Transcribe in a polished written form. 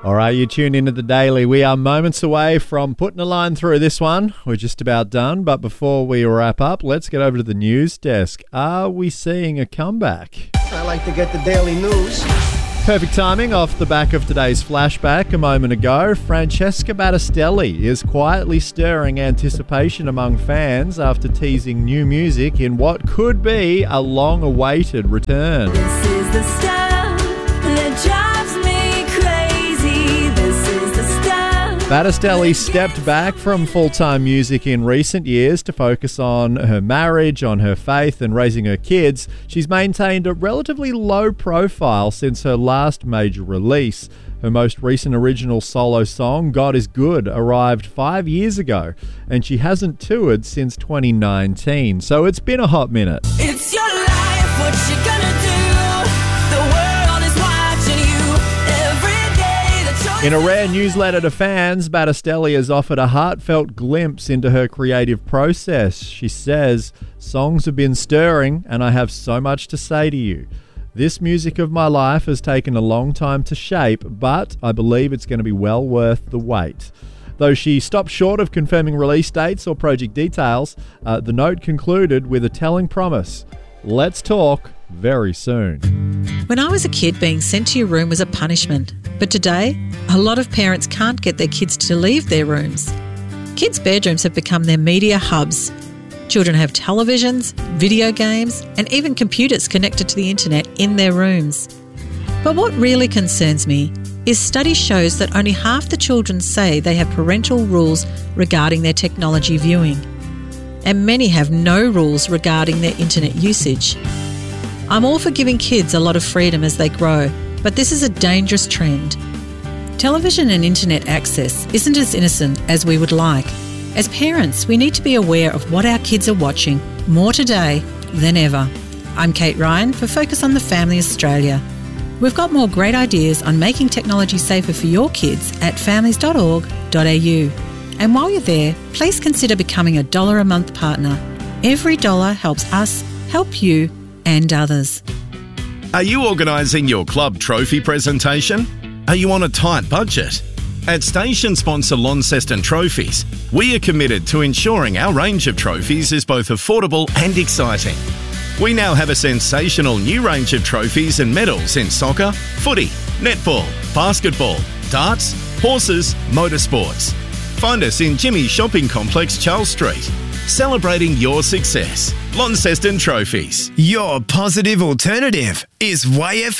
All right, you tune into The Daily. We are moments away from putting a line through this one. We're just about done, but before we wrap up, let's get over to the news desk. Are we seeing a comeback? I like to get the daily news. Perfect timing off the back of today's flashback a moment ago. Francesca Battistelli is quietly stirring anticipation among fans after teasing new music in what could be a long-awaited return. This is the stuff that drives me crazy. This is the stuff. Battistelli stepped back from full-time music in recent years to focus on her marriage, on her faith and raising her kids. She's maintained a relatively low profile since her last major release. Her most recent original solo song, God Is Good, arrived 5 years ago, and she hasn't toured since 2019, so it's been a hot minute. It's your life, what you gonna do? The world is watching you every day. The choice In a rare newsletter to fans, Battistelli has offered a heartfelt glimpse into her creative process. She says, "Songs have been stirring, and I have so much to say to you. This music of my life has taken a long time to shape, but I believe it's going to be well worth the wait." Though she stopped short of confirming release dates or project details, the note concluded with a telling promise: let's talk very soon. When I was a kid, being sent to your room was a punishment. But today, a lot of parents can't get their kids to leave their rooms. Kids' bedrooms have become their media hubs. Children have televisions, video games, and even computers connected to the internet in their rooms. But what really concerns me is study shows that only half the children say they have parental rules regarding their technology viewing. And many have no rules regarding their internet usage. I'm all for giving kids a lot of freedom as they grow, but this is a dangerous trend. Television and internet access isn't as innocent as we would like. As parents, we need to be aware of what our kids are watching more today than ever. I'm Kate Ryan for Focus on the Family Australia. We've got more great ideas on making technology safer for your kids at families.org.au. And while you're there, please consider becoming a $1 a month partner. Every dollar helps us help you and others. Are you organising your club trophy presentation? Are you on a tight budget? At station sponsor Launceston Trophies, we are committed to ensuring our range of trophies is both affordable and exciting. We now have a sensational new range of trophies and medals in soccer, footy, netball, basketball, darts, horses, motorsports. Find us in Jimmy's Shopping Complex, Charles Street. Celebrating your success. Launceston Trophies. Your positive alternative is YFM.